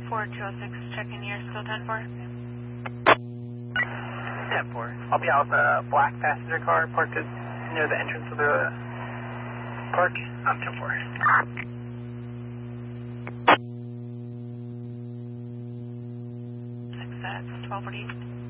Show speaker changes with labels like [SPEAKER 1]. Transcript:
[SPEAKER 1] 4206, checking here, still 10-4.
[SPEAKER 2] 10-4. I'll be out with a black passenger car parked near the entrance of the park. I'm 10-4.
[SPEAKER 1] That's 1248.